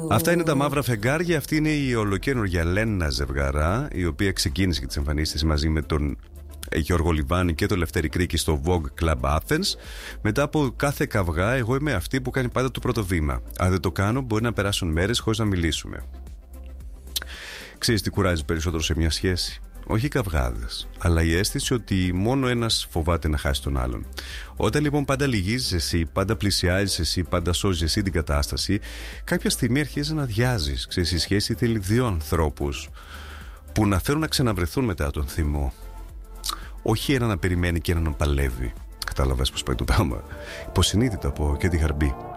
Αυτά είναι τα μαύρα φεγγάρια. Αυτή είναι η ολοκαίνουργια Λένα Ζευγαρά, η οποία ξεκίνησε και τις εμφανίσεις της μαζί με τον Γιώργο Λιβάνη και το Λευτέρη Κρίκη στο Vogue Club Athens. Μετά από κάθε καυγά, εγώ είμαι αυτή που κάνει πάντα το πρώτο βήμα. Αν δεν το κάνω, μπορεί να περάσουν μέρες χωρίς να μιλήσουμε. Ξέρεις τι κουράζει περισσότερο σε μια σχέση? Όχι οι καυγάδες, αλλά η αίσθηση ότι μόνο ένας φοβάται να χάσει τον άλλον. Όταν λοιπόν πάντα λυγίζεις εσύ, πάντα πλησιάζεις εσύ, πάντα σώζεις εσύ την κατάσταση, κάποια στιγμή αρχίζει να αδειάζεις. Ξέρεις, η σχέση θέλει δύο ανθρώπους που να θέλουν να ξαναβρεθούν μετά τον θυμό. Όχι ένα να περιμένει και ένα να παλεύει. Κατάλαβες πώς πάει το πράγμα? Υποσυνείδητα από και τη Χαρμπή.